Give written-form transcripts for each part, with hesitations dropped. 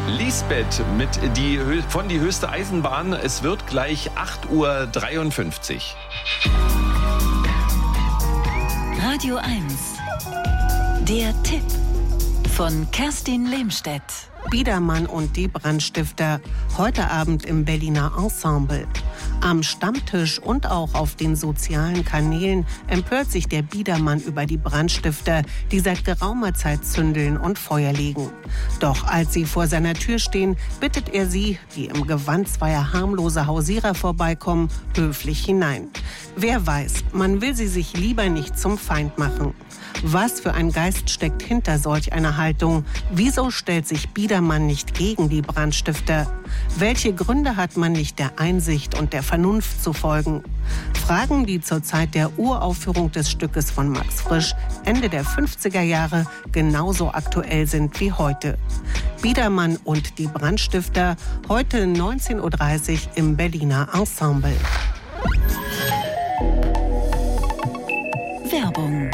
Lisbeth von die höchste Eisenbahn. Es wird gleich 8:53 Uhr. Radio 1. Der Tipp von Kerstin Lehmstedt. Biedermann und die Brandstifter, heute Abend im Berliner Ensemble. Am Stammtisch und auch auf den sozialen Kanälen empört sich der Biedermann über die Brandstifter, die seit geraumer Zeit zündeln und Feuer legen. Doch als sie vor seiner Tür stehen, bittet er sie, die im Gewand zweier harmloser Hausierer vorbeikommen, höflich hinein. Wer weiß, man will sie sich lieber nicht zum Feind machen. Was für ein Geist steckt hinter solch einer Haltung? Wieso stellt sich Biedermann nicht gegen die Brandstifter? Welche Gründe hat man nicht der Einsicht und der Vernunft zu folgen? Fragen, die zur Zeit der Uraufführung des Stückes von Max Frisch Ende der 50er Jahre genauso aktuell sind wie heute. Biedermann und die Brandstifter, heute 19:30 Uhr im Berliner Ensemble. Werbung.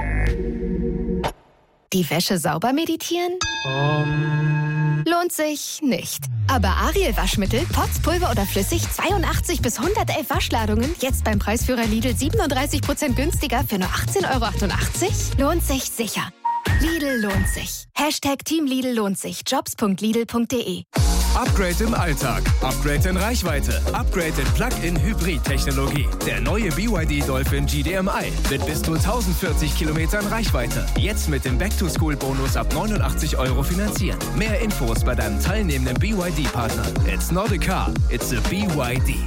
Die Wäsche sauber meditieren? Lohnt sich nicht. Aber Ariel Waschmittel, Pots, Pulver oder flüssig, 82 bis 111 Waschladungen, jetzt beim Preisführer Lidl 37% günstiger für nur 18,88 €? Lohnt sich sicher. Lidl lohnt sich. Team Lidl lohnt sich. Jobs.lidl.de. Upgrade im Alltag, Upgrade in Reichweite, Upgrade in Plug-in-Hybrid-Technologie. Der neue BYD Dolphin GDMI mit bis zu 1040 Kilometern Reichweite. Jetzt mit dem Back-to-School-Bonus ab 89 € finanzieren. Mehr Infos bei deinem teilnehmenden BYD-Partner. It's not a car, it's a BYD.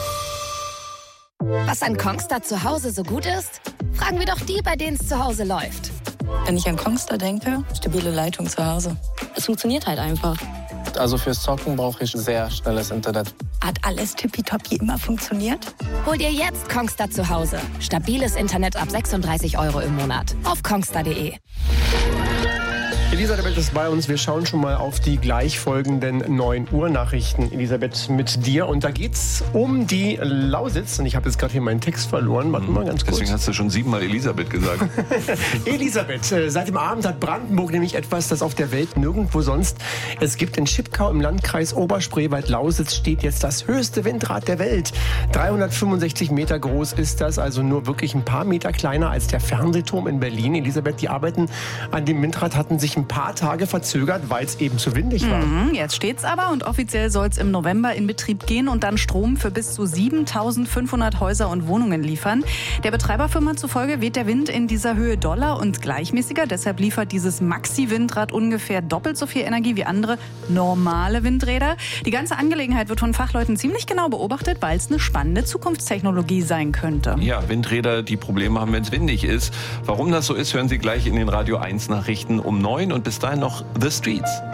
Was an Kongstar zu Hause so gut ist? Fragen wir doch die, bei denen es zu Hause läuft. Wenn ich an Kongstar denke, stabile Leitung zu Hause. Es funktioniert halt einfach. Also fürs Zocken brauche ich sehr schnelles Internet. Hat alles tippitoppi immer funktioniert? Hol dir jetzt Kongstar zu Hause. Stabiles Internet ab 36 € im Monat. Auf kongstar.de. Elisabeth ist bei uns. Wir schauen schon mal auf die gleich folgenden 9 Uhr Nachrichten, Elisabeth, mit dir. Und da geht's um die Lausitz. Und ich habe jetzt gerade hier meinen Text verloren. Warte mal ganz kurz. Deswegen hast du schon 7-mal Elisabeth gesagt. Elisabeth, seit dem Abend hat Brandenburg nämlich etwas, das auf der Welt nirgendwo sonst. Es gibt in Schipkau im Landkreis Oberspreewald-Lausitz steht jetzt das höchste Windrad der Welt. 365 Meter groß ist das, also nur wirklich ein paar Meter kleiner als der Fernsehturm in Berlin. Elisabeth, die Arbeiten an dem Windrad hatten sich ein paar Tage verzögert, weil es eben zu windig war. Jetzt steht's aber und offiziell soll es im November in Betrieb gehen und dann Strom für bis zu 7.500 Häuser und Wohnungen liefern. Der Betreiberfirma zufolge weht der Wind in dieser Höhe doller und gleichmäßiger. Deshalb liefert dieses Maxi-Windrad ungefähr doppelt so viel Energie wie andere normale Windräder. Die ganze Angelegenheit wird von Fachleuten ziemlich genau beobachtet, weil es eine spannende Zukunftstechnologie sein könnte. Ja, Windräder, die Probleme haben, wenn es windig ist. Warum das so ist, hören Sie gleich in den Radio 1 Nachrichten um 9 und bis dahin noch The Streets.